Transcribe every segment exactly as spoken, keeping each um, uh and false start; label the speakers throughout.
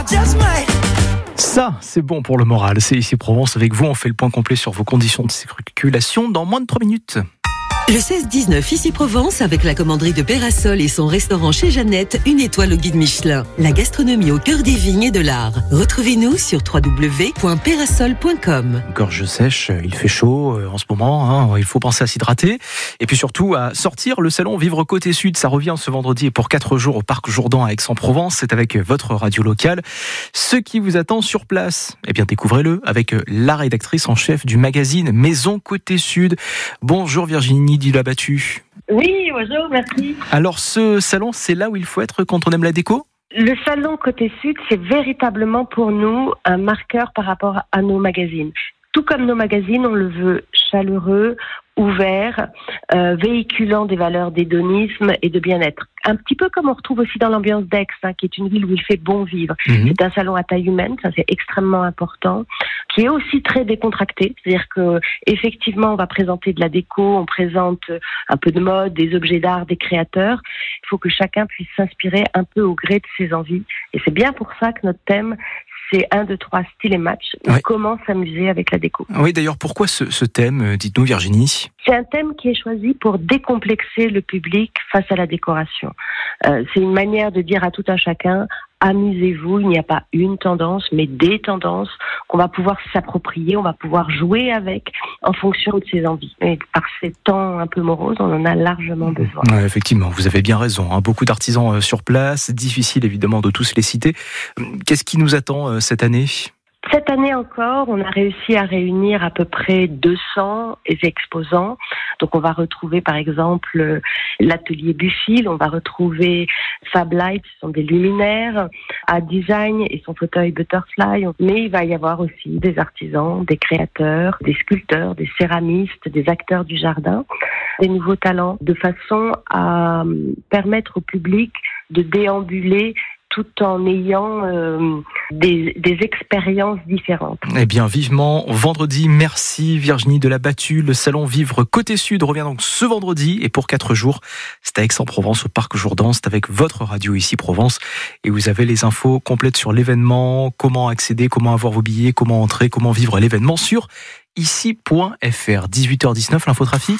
Speaker 1: Ça, c'est bon pour le moral. C'est ici Provence. Avec vous, on fait le point complet sur vos conditions de circulation dans moins de trois minutes.
Speaker 2: Le seize dix-neuf, ici Provence, avec la commanderie de Pérasol et son restaurant chez Jeannette, une étoile au guide Michelin. La gastronomie au cœur des vignes et de l'art. Retrouvez-nous sur w w w point pérasol point com.
Speaker 1: Gorge sèche, il fait chaud en ce moment, hein, il faut penser à s'hydrater. Et puis surtout à sortir. Le salon Vivre Côté Sud, ça revient ce vendredi et pour quatre jours au Parc Jourdan à Aix-en-Provence. C'est avec votre radio locale. Ce qui vous attend sur place, eh bien découvrez-le avec la rédactrice en chef du magazine Maison Côté Sud. Bonjour Virginie Delabattu.
Speaker 3: Oui, bonjour, merci.
Speaker 1: Alors ce salon, c'est là où il faut être quand on aime la déco ?
Speaker 3: Le salon Côté Sud, c'est véritablement pour nous un marqueur par rapport à nos magazines. Tout comme nos magazines, on le veut chaleureux, ouvert, euh, véhiculant des valeurs d'hédonisme et de bien-être. Un petit peu comme on retrouve aussi dans l'ambiance d'Aix, hein, qui est une ville où il fait bon vivre. Mmh. C'est un salon à taille humaine, ça c'est extrêmement important, qui est aussi très décontracté. C'est-à-dire que effectivement, on va présenter de la déco, on présente un peu de mode, des objets d'art, des créateurs. Il faut que chacun puisse s'inspirer un peu au gré de ses envies. Et c'est bien pour ça que notre thème, c'est un, deux, trois, style et match.
Speaker 1: Oui.
Speaker 3: Comment s'amuser avec la déco.
Speaker 1: Oui, d'ailleurs, pourquoi ce, ce thème ? Dites-nous, Virginie.
Speaker 3: C'est un thème qui est choisi pour décomplexer le public face à la décoration. Euh, c'est une manière de dire à tout un chacun, amusez-vous, il n'y a pas une tendance, mais des tendances qu'on va pouvoir s'approprier, on va pouvoir jouer avec en fonction de ses envies. Et par ces temps un peu moroses, on en a largement besoin.
Speaker 1: Ouais, effectivement, vous avez bien raison. Hein. Beaucoup d'artisans sur place, difficile évidemment de tous les citer. Qu'est-ce qui nous attend cette année ?
Speaker 3: Cette année encore, on a réussi à réunir à peu près deux cents exposants. Donc on va retrouver par exemple l'atelier Buffil, on va retrouver Fab Light, ce sont des luminaires, A Design et son fauteuil Butterfly. Mais il va y avoir aussi des artisans, des créateurs, des sculpteurs, des céramistes, des acteurs du jardin, des nouveaux talents, de façon à permettre au public de déambuler tout en ayant euh, des, des expériences différentes.
Speaker 1: Eh bien, vivement, vendredi, merci Virginie Delabattu. Le salon Vivre Côté Sud revient donc ce vendredi et pour quatre jours, c'est à Aix-en-Provence au Parc Jourdan. C'est avec votre radio ici Provence et vous avez les infos complètes sur l'événement, comment accéder, comment avoir vos billets, comment entrer, comment vivre l'événement sur ici point f r. dix-huit heures dix-neuf, l'infotrafic.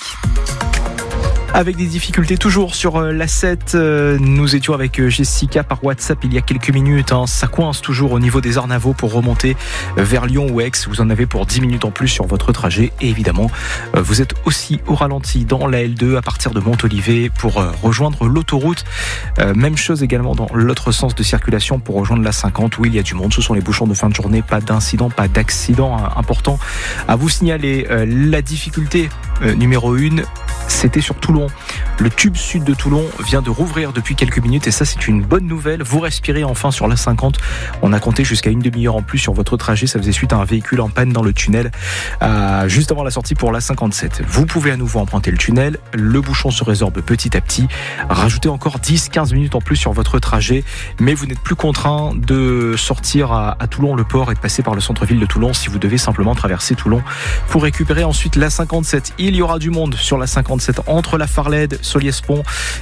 Speaker 1: Avec des difficultés toujours sur l'A sept, nous étions avec Jessica par WhatsApp il y a quelques minutes, hein. Ça coince toujours au niveau des Arnavaux pour remonter vers Lyon ou Aix, vous en avez pour dix minutes en plus sur votre trajet et évidemment vous êtes aussi au ralenti dans la L deux à partir de Montolivet pour rejoindre l'autoroute, même chose également dans l'autre sens de circulation pour rejoindre la cinquante où il y a du monde, ce sont les bouchons de fin de journée, pas d'incident, pas d'accident important à vous signaler. La difficulté numéro une, c'était sur Toulon. Le tube sud de Toulon vient de rouvrir depuis quelques minutes et ça c'est une bonne nouvelle. Vous respirez enfin sur la cinquante. On a compté jusqu'à une demi-heure en plus sur votre trajet. Ça faisait suite à un véhicule en panne dans le tunnel euh, juste avant la sortie pour la cinquante-sept. Vous pouvez à nouveau emprunter le tunnel. Le bouchon se résorbe petit à petit. Rajoutez encore dix à quinze minutes en plus sur votre trajet. Mais vous n'êtes plus contraint de sortir à, à Toulon-le-Port et de passer par le centre-ville de Toulon si vous devez simplement traverser Toulon pour récupérer ensuite la cinquante-sept. Il y aura du monde sur la cinquante-sept entre la Farlède, Soliès-Pont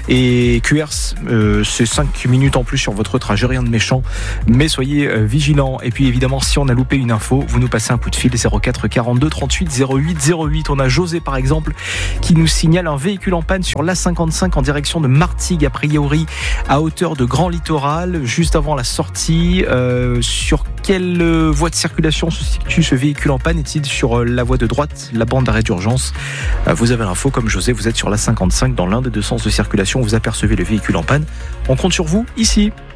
Speaker 1: et Cuers. Euh, c'est cinq minutes en plus sur votre trajet, rien de méchant, mais soyez euh, vigilants. Et puis évidemment, si on a loupé une info, vous nous passez un coup de fil zéro quatre quarante-deux trente-huit zéro huit zéro huit. On a José par exemple qui nous signale un véhicule en panne sur l'A cinquante-cinq en direction de Martigues, a priori à hauteur de Grand Littoral, juste avant la sortie. Euh, sur quelle voie de circulation se situe ce véhicule en panne? Est-il sur la voie de droite, la bande d'arrêt d'urgence? euh, Vous avez l'info comme José, vous êtes sur la cinquante-cinq dans l'un des deux sens de circulation, vous apercevez le véhicule en panne. On compte sur vous ici.